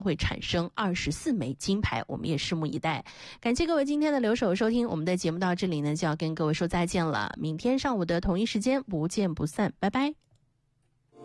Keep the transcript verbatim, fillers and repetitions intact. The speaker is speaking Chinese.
会产生二十四枚金牌，我们也拭目以待。感谢各位今天的留守收听，我们的节目到这里呢就要跟各位说再见了，明天上午的同一时间不见不散，拜拜。